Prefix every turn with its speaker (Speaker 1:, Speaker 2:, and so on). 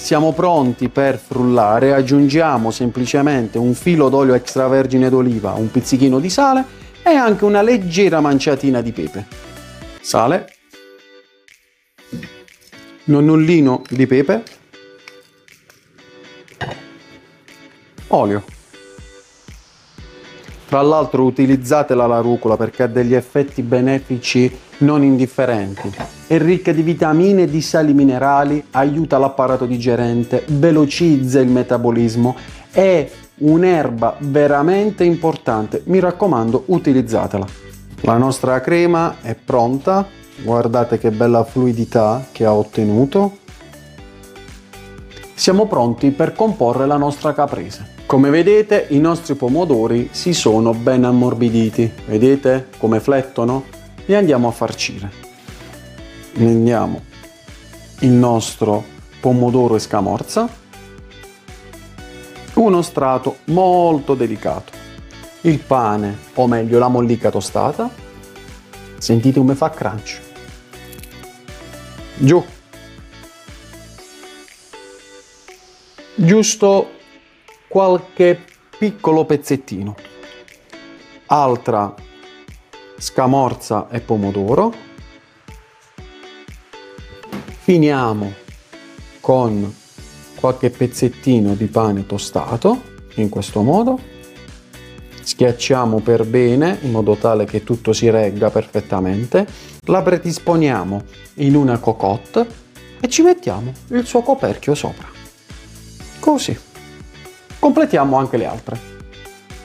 Speaker 1: siamo pronti per frullare. Aggiungiamo semplicemente un filo d'olio extravergine d'oliva, un pizzichino di sale e anche una leggera manciatina di pepe. Sale, nonnellino di pepe, olio. Tra l'altro utilizzatela la rucola perché ha degli effetti benefici non indifferenti. È ricca di vitamine e di sali minerali, aiuta l'apparato digerente, velocizza il metabolismo, è un'erba veramente importante. Mi raccomando, utilizzatela. La nostra crema è pronta, guardate che bella fluidità che ha ottenuto. Siamo pronti per comporre la nostra caprese. Come vedete i nostri pomodori si sono ben ammorbiditi, vedete come flettono? Li andiamo a farcire. Prendiamo il nostro pomodoro e scamorza, uno strato molto delicato, il pane o meglio la mollica tostata, sentite come fa crunch, giù, giusto qualche piccolo pezzettino, altra scamorza e pomodoro, finiamo con qualche pezzettino di pane tostato, in questo modo, schiacciamo per bene in modo tale che tutto si regga perfettamente, la predisponiamo in una cocotte e ci mettiamo il suo coperchio sopra, così. Completiamo anche le altre.